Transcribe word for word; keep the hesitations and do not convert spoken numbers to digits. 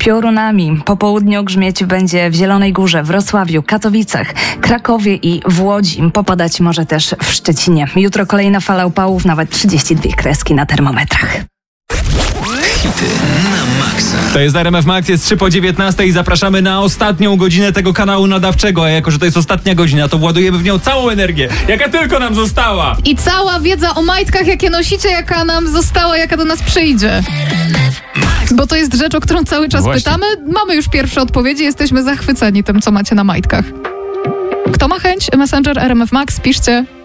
piorunami. Po południu grzmieć będzie w Zielonej Górze, Wrocławiu, Katowicach, Krakowie i w Łodzi. Popadać może też w Szczecinie. Jutro kolejna fala upałów, nawet trzydzieści dwie kreski na termometrach. Hity na maksa. To jest R M F Max, jest trzy po dziewiętnastej i zapraszamy na ostatnią godzinę tego kanału nadawczego, a jako, że to jest ostatnia godzina, to władujemy w nią całą energię, jaka tylko nam została. I cała wiedza o majtkach, jakie nosicie, jaka nam została, jaka do nas przyjdzie. Bo to jest rzecz, o którą cały czas Właśnie. pytamy. Mamy już pierwsze odpowiedzi, jesteśmy zachwyceni tym, co macie na majtkach. Kto ma chęć? Messenger R M F Max, piszcie.